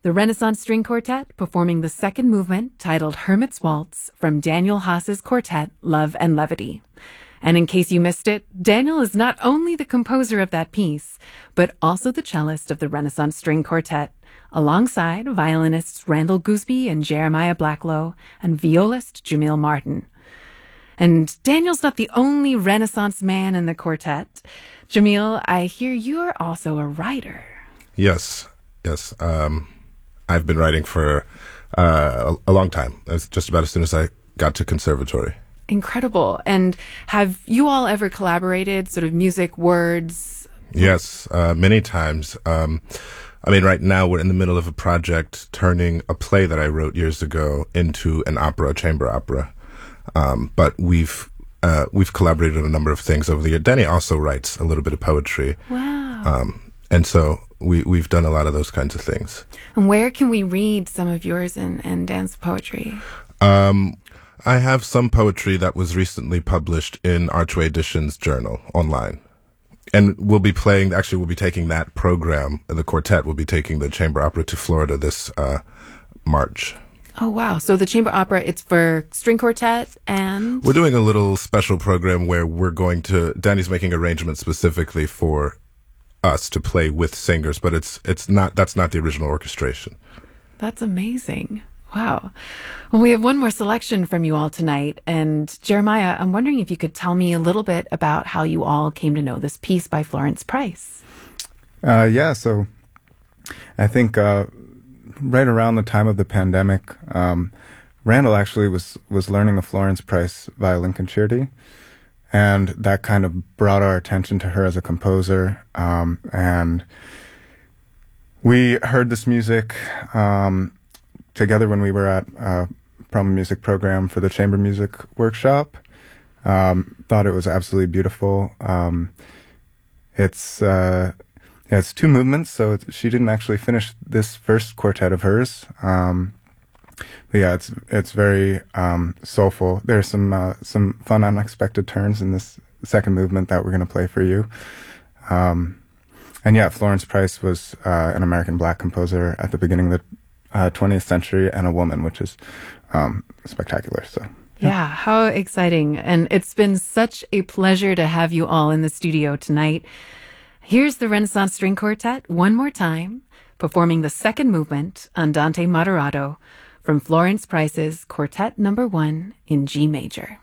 the Renaissance String Quartet performing the second movement titled Hermit's Waltz from Daniel Haas's quartet, Love and Levity. And in case you missed it, Daniel is not only the composer of that piece, but also the cellist of the Renaissance String Quartet, alongside violinists Randall Gooseby and Jeremiah Blacklow and violist Jamil Martin. And Daniel's not the only Renaissance man in the quartet. Jamil, I hear you're also a writer. Yes. I've been writing for a long time. It's just about as soon as I got to conservatory. Incredible. And have you all ever collaborated, sort of music, words? Yes, many times. Right now we're in the middle of a project turning a play that I wrote years ago into an opera, a chamber opera. But we've collaborated on a number of things over the year. Danny also writes a little bit of poetry. Wow. And so we've done a lot of those kinds of things. And where can we read some of yours and Dan's poetry? I have some poetry that was recently published in Archway Editions Journal online. And we'll be taking that program, the quartet will be taking the chamber opera to Florida this March. Oh, wow. So the chamber opera, it's for string quartet and... We're doing a little special program where Danny's making arrangements specifically for us to play with singers, but that's not the original orchestration. That's amazing. Wow. Well, we have one more selection from you all tonight. And Jeremiah, I'm wondering if you could tell me a little bit about how you all came to know this piece by Florence Price. So I think right around the time of the pandemic, Randall actually was learning the Florence Price violin concerti. And that kind of brought our attention to her as a composer. And we heard this music together when we were at a Promo Music program for the chamber music workshop. Thought it was absolutely beautiful. It's two movements, so she didn't actually finish this first quartet of hers. But yeah, it's very soulful. There's some fun, unexpected turns in this second movement that we're going to play for you. And yeah, Florence Price was an American black composer at the beginning of the 20th century, and a woman, which is spectacular. So yeah, how exciting. And it's been such a pleasure to have you all in the studio tonight. Here's the Renaissance String Quartet one more time, performing the second movement, Andante Moderato, from Florence Price's Quartet No. 1 in G major.